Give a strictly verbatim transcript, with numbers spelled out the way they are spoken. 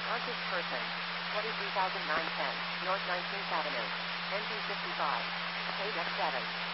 Unconscious person. twenty-three thousand nine hundred ten North nineteenth Avenue. N P fifty-five. Page X seven.